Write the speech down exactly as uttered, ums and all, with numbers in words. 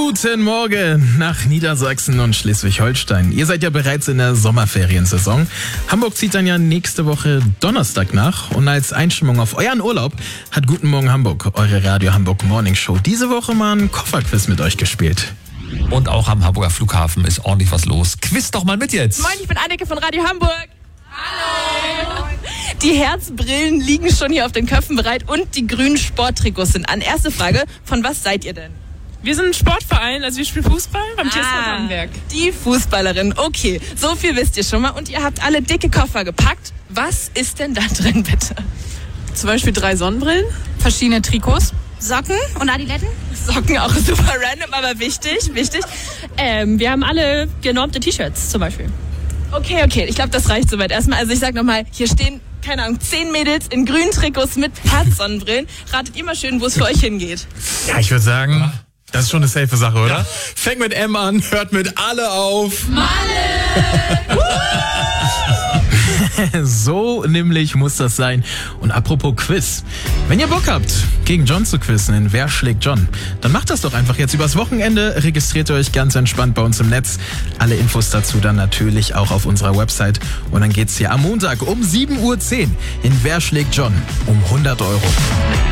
Guten Morgen nach Niedersachsen und Schleswig-Holstein. Ihr seid ja bereits in der Sommerferiensaison. Hamburg zieht dann ja nächste Woche Donnerstag nach. Und als Einstimmung auf euren Urlaub hat Guten Morgen Hamburg, eure Radio Hamburg Morning Show, diese Woche mal ein Kofferquiz mit euch gespielt. Und auch am Hamburger Flughafen ist ordentlich was los. Quiz doch mal mit jetzt. Moin, ich bin Anneke von Radio Hamburg. Hallo. Die Herzbrillen liegen schon hier auf den Köpfen bereit und die grünen Sporttrikots sind an. Erste Frage, von was seid ihr denn? Wir sind ein Sportverein, also wir spielen Fußball beim T S V Ah, Bamberg. die Fußballerin. Okay, so viel wisst ihr schon mal. Und ihr habt alle dicke Koffer gepackt. Was ist denn da drin, bitte? Zum Beispiel drei Sonnenbrillen. Verschiedene Trikots. Socken und Adiletten? Socken auch super random, aber wichtig, wichtig. Ähm, wir haben alle genormte T-Shirts zum Beispiel. Okay, okay, ich glaube, das reicht soweit erstmal. Also ich sag nochmal, hier stehen, keine Ahnung, zehn Mädels in grünen Trikots mit Herzsonnenbrillen. Ratet ihr mal schön, wo es für euch hingeht. Ja, ich würde sagen, das ist schon eine safe Sache, oder? Ja. Fängt mit M an, hört mit alle auf. Malle! So nämlich muss das sein. Und apropos Quiz. Wenn ihr Bock habt, gegen John zu quizzen in Wer schlägt John, dann macht das doch einfach jetzt übers Wochenende. Registriert euch ganz entspannt bei uns im Netz. Alle Infos dazu dann natürlich auch auf unserer Website. Und dann geht's hier am Montag um sieben Uhr zehn in Wer schlägt John um hundert Euro.